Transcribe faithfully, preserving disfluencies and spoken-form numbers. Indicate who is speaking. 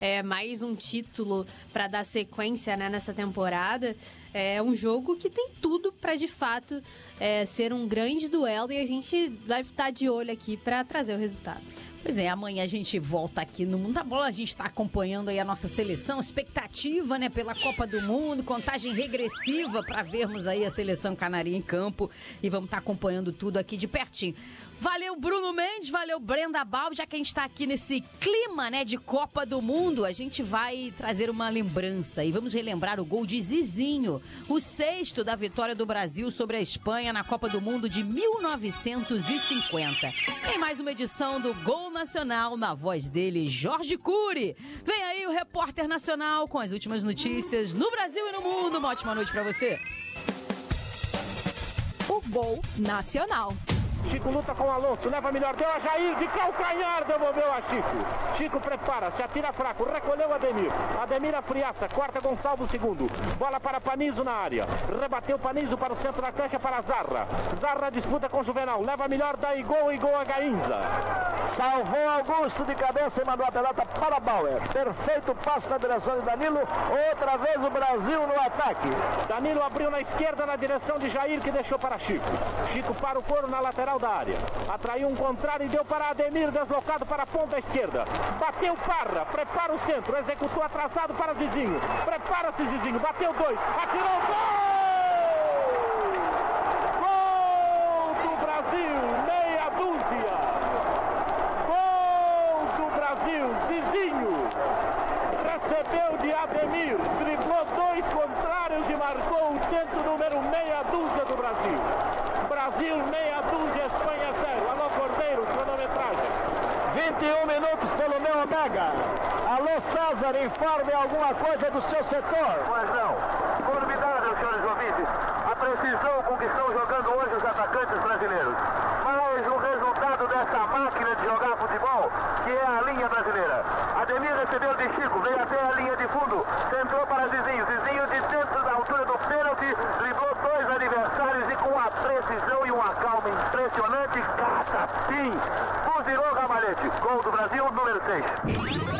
Speaker 1: É, mais um título para dar sequência, né, nessa temporada. É um jogo que tem tudo para, de fato, é, ser um grande duelo, e a gente vai estar de olho aqui para trazer o resultado.
Speaker 2: Pois é, amanhã a gente volta aqui no Mundo da Bola, a gente está acompanhando aí a nossa seleção, expectativa, né, pela Copa do Mundo, contagem regressiva para vermos aí a seleção canarinha em campo, e vamos estar acompanhando tudo aqui de pertinho. Valeu, Bruno Mendes, valeu, Brenda Balbi. Já que a gente está aqui nesse clima, né, de Copa do Mundo, a gente vai trazer uma lembrança e vamos relembrar o gol de Zizinho, o sexto da vitória do Brasil sobre a Espanha na Copa do Mundo de mil novecentos e cinquenta. Em mais uma edição do Gol Nacional, na voz dele, Jorge Cury. Vem aí o repórter nacional com as últimas notícias no Brasil e no mundo. Uma ótima noite para você.
Speaker 3: O Gol Nacional.
Speaker 4: Chico luta com o Alonso, leva melhor, deu a Jair, de calcanhar, devolveu a Chico. Chico prepara-se, atira fraco, recolheu Ademir. Ademir apriaça, corta Gonçalves segundo. Bola para Panizo na área. Rebateu Panizo para o centro da cancha para Zarra. Zarra disputa com Juvenal, leva melhor, dá Igor, Igor a Gainza. Salvou Augusto de cabeça e mandou a pelota para Bauer. Perfeito passo na direção de Danilo. Outra vez o Brasil no ataque. Danilo abriu na esquerda na direção de Jair, que deixou para Chico. Chico para o couro na lateral da área. Atraiu um contrário e deu para Ademir, deslocado para a ponta esquerda. Bateu Parra, prepara o centro, executou atrasado para Zizinho. Prepara-se Zizinho, bateu dois, atirou gol! Gol do Brasil, meia dúzia. Gol do Brasil, Zizinho. Recebeu de Ademir, driblou dois contrários e marcou o centro número meia dúzia do Brasil. Brasil meia dúzia, Espanha zero. Alô Cordeiro, cronometragem. vinte e um minutos pelo meu Omega. Alô César, informe alguma coisa do seu setor.
Speaker 5: Pois não. Formidável, senhores ouvintes, a precisão com que estão jogando hoje os atacantes brasileiros. Mas o resultado dessa máquina de jogar futebol, que é a linha brasileira. Ademir recebeu de Chico, veio até a linha de fundo, centrou para Zizinho. Zizinho de dentro da altura do pênalti, driblou dois adversários e com a precisão e uma calma impressionante, catapim, fuzilou Ramalhete. Gol do Brasil, número seis.